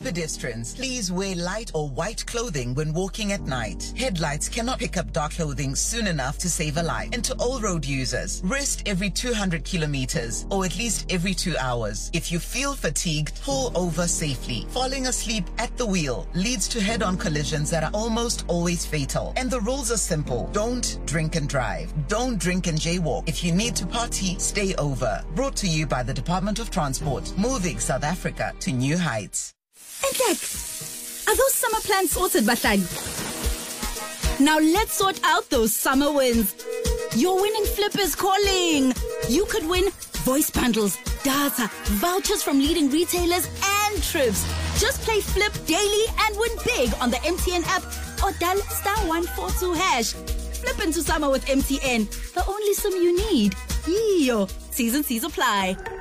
pedestrians, please wear light or white clothing when walking at night. Headlights cannot pick up dark clothing soon enough to save a life. And to all road users, rest every 200 kilometers or at least every 2 hours. If you feel fatigued, pull over safely. Falling asleep at the wheel leads to head-on collisions that are almost always fatal. And the rules are simple. Don't drink and drive. Don't drink and jaywalk. If you need to party, stay over. Brought to you by the Department of Transport, moving South Africa to new heights. And are those summer plans sorted, Bahlali? Now let's sort out those summer wins. Your winning flip is calling. You could win voice bundles, data, vouchers from leading retailers, and trips. Just play Flip daily and win big on the MTN app or dial *142#. Flip into summer with MTN, the only SIM you need. Yo, T's and C's apply.